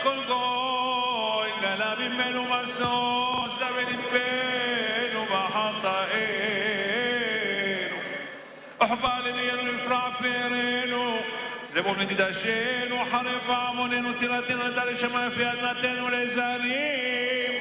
כל גוי, גלה ממנו משוש, דבי ליבנו בחטאינו. אוחבא ללינו לפרע פארנו, זבוב מקדשנו, חרב בעמוננו, תירתנו, נדע לשמה יפי אדמתנו לזרים.